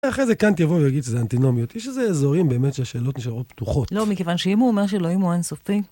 אחרי זה קאנט יבוא ויגיד שזה אנטינומיות. יש איזה אזורים באמת שהשאלות נשארות פתוחות. לא, מכיוון שאם הוא אומר שאלוהים הוא אינסופי,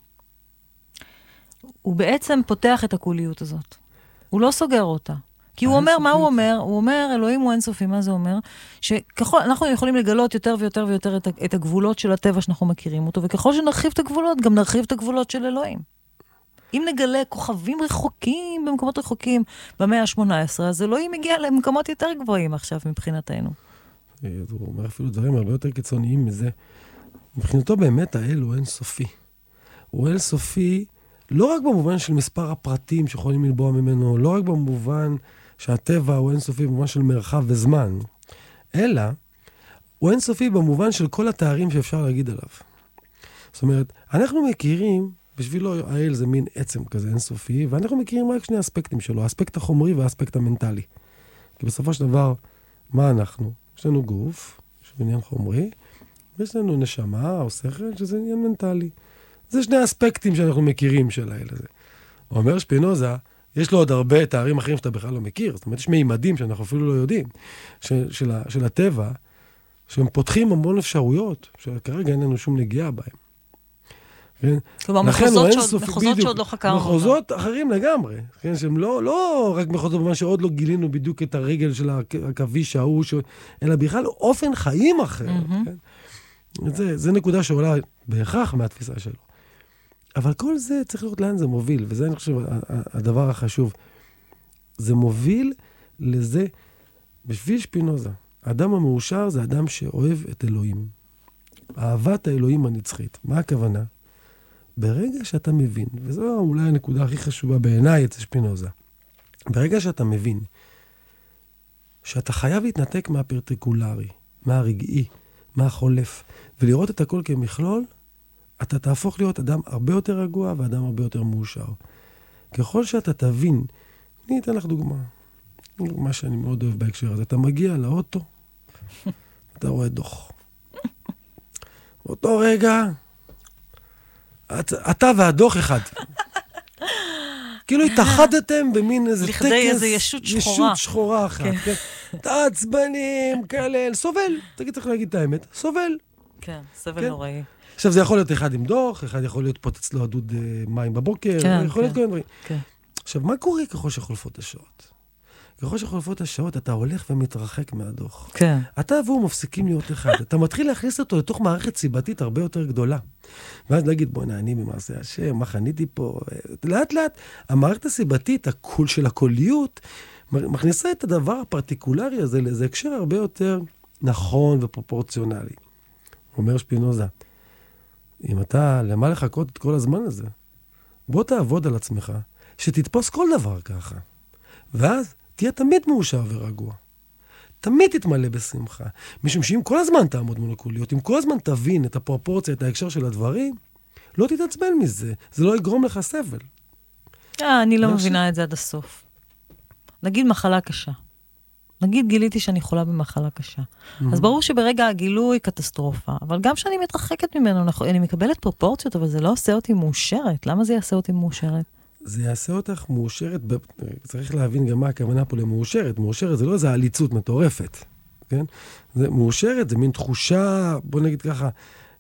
הוא בעצם פותח את הקוליות הזאת. הוא לא סוגר אותה. כי הוא אומר, מה הוא אומר? הוא אומר, אלוהים הוא אינסופי. מה זה אומר? שאנחנו יכולים לגלות יותר ויותר ויותר את הגבולות של הטבע שאנחנו מכירים אותו, וככל שנרחיב את הגבולות, גם נרחיב את הגבולות של אלוהים. אם נגלה כוכבים רחוקים, במקומות רחוקים, במאה ה-18, אז אלוהים מגיע למקומות יותר גבוהים עכשיו מבחינתנו. הוא אומר אפילו דברים הרבה יותר קיצוניים מזה. מבחינתו באמת האל הוא אינסופי. הוא אינסופי לא רק במובן של מספר הפרטים שיכולים לנבוע ממנו, לא רק במובן שהטבע הוא אינסופי במובן של מרחב וזמן, אלא הוא אינסופי במובן של כל התארים שאפשר להגיד עליו. זאת אומרת, אנחנו מכירים, בשבילו האל זה מין עצם כזה אינסופי, ואנחנו מכירים רק שני אספקטים שלו, האספקט החומרי והאספקט המנטלי. כי בסופו של דבר, מה אנחנו? יש לנו גוף, שהוא עניין חומרי, ויש לנו נשמה או שכל, שזה עניין מנטלי. זה שני אספקטים שאנחנו מכירים של האל הזה. אומר שפינוזה, יש לו עוד הרבה תארים אחרים שאתה בכלל לא מכיר. זאת אומרת, יש מימדים שאנחנו אפילו לא יודעים, של הטבע, שהם פותחים המון אפשרויות, שכרגע אין לנו שום נגיעה בהם. כלומר, מחוזות שעוד לא חקרנו. מחוזות אחרים לגמרי. שהם לא רק מחוזות במה שעוד לא גילינו בדיוק את הרגל של הכביש ההוא, אלא בכלל אופן חיים אחר. זה נקודה שעולה בהכרח מהתפיסה שלו. אבל כל זה צריך לראות לאן זה מוביל, וזה אני חושב הדבר החשוב. זה מוביל לזה, בשביל שפינוזה, האדם המאושר זה אדם שאוהב את אלוהים. אהבת האלוהים הנצחית. מה הכוונה? ברגע שאתה מבין, וזו אולי הנקודה הכי חשובה בעיניי אצל שפינוזה, ברגע שאתה מבין שאתה חייב להתנתק מהפרטיקולרי, מהרגעי, מהחולף, ולראות את הכל כמכלול, אתה תהפוך להיות אדם הרבה יותר רגוע ואדם הרבה יותר מאושר. ככל שאתה תבין, אני אתן לך דוגמה. מה שאני מאוד אוהב בהקשר הזה. אתה מגיע לאוטו, אתה רואה דוח. באותו רגע, אתה והדוח אחד. כאילו התאחדתם במין איזה טקס, לכדי איזה ישות שחורה אחת. אתה עצבנים, כאלה, סובל. תגיד, צריך להגיד את האמת, סובל. כן, סבל נוראי. עכשיו, זה יכול להיות אחד עם דוח, אחד יכול להיות פוצץ לו עדוד מים בבוקר, יכול להיות כל מיני דברים. עכשיו, מה קורה ככל שחולפות השעות? ככל שחולפות השעות, אתה הולך ומתרחק מהדוח. כן. אתה והוא מפסיקים להיות אחד. אתה מתחיל להכניס אותו לתוך מערכת סיבתית הרבה יותר גדולה. ואז להגיד, בוא נעני ממעשה השם, מה חניתי פה? לאט לאט, המערכת הסיבתית, הקול של הקוליות, מכניסה את הדבר הפרטיקולרי הזה לאיזה הקשר הרבה יותר נכון ופרופורציונלי. אומר שפינוזה, אם אתה, למה לחכות את כל הזמן הזה? בוא תעבוד על עצמך, שתתפוס כל דבר ככה. ואז תהיה תמיד מאושר ורגוע. תמיד תתמלא בשמחה. משום שאם כל הזמן תעמוד מול הקוליות, אם כל הזמן תבין את הפרופורציה, את ההקשר של הדברים, לא תתעצבן מזה. זה לא יגרום לך סבל. אני לא מבינה את זה עד הסוף. נגיד מחלה קשה. נגיד גיליתי שאני חולה במחלה קשה. אז ברור שברגע הגילוי קטסטרופה. אבל גם שאני מתרחקת ממנו, אני מקבלת פרופורציות, אבל זה לא עושה אותי מאושרת. למה זה יעשה אותי מאושרת? זה יעשה אותך מאושרת, צריך להבין גם מה הכוונה פה למאושרת. מאושרת זה לא איזו עליצות מטורפת, כן? זה מאושרת, זה מין תחושה, בוא נגיד ככה,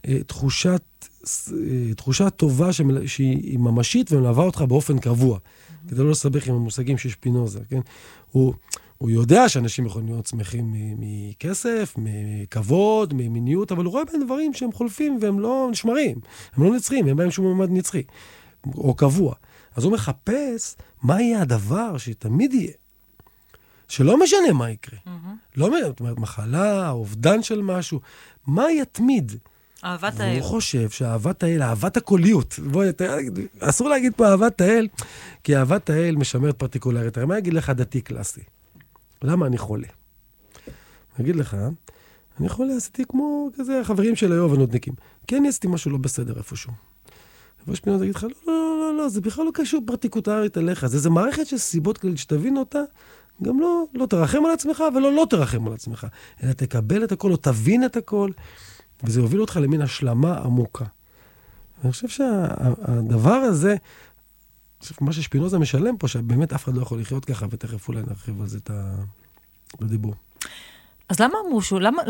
תחושה טובה שהיא ממשית ומלווה אותך באופן קבוע. כדי לא לסבך עם המושגים של שפינוזה, כן? הוא יודע שאנשים יכולים להיות שמחים מכסף, מכבוד, ממיניות, אבל הוא רואה בין דברים שהם חולפים והם לא נשמרים, הם לא נצחים, הם בהם שום ממד נצחי, או קבוע. אז הוא מחפש מה יהיה הדבר שתמיד יהיה. שלא משנה מה יקרה. זאת אומרת, מחלה, אובדן של משהו, מה יתמיד? אהבת האל. הוא חושב שאהבת האל, אהבת הקוליות, אסור להגיד פה אהבת האל, כי אהבת האל משמרת פרטיקולרית. הרי מה יגיד לך דתי קלאסי? למה אני חולה? אני אגיד לך, אני חולה, עשיתי כמו כזה, החברים של היום הנודניקים. כן, עשיתי משהו לא בסדר איפשהו. ויש פנינות, אגיד לך, לא, זה בכלל לא קשור פרטיקולרית אליך. זה מערכת של סיבות כללית שתבין אותה, גם לא תרחם על עצמך, ולא תרחם על עצמך. אלא תקבל את הכל, או תבין את הכל, וזה יוביל אותך למין השלמה עמוקה. אני חושב שהדבר הזה, מה ששפינוזה משלם פה, שבאמת אף אחד לא יכול לחיות ככה, ותכף אולי נרחיב על זה את הדיבור. אז למה אמרו שהוא,